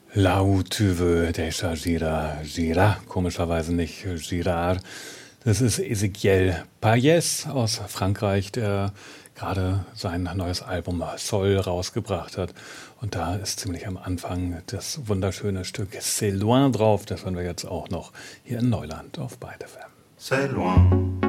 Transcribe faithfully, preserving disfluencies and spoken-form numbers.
Là où tu veux, déjà Gira, Gira, komischerweise nicht Girard. Das ist Ezequiel Payés aus Frankreich, der gerade sein neues Album Sol rausgebracht hat. Und da ist ziemlich am Anfang das wunderschöne Stück C'est loin drauf. Das hören wir jetzt auch noch hier in Neuland auf Beide F M. C'est loin.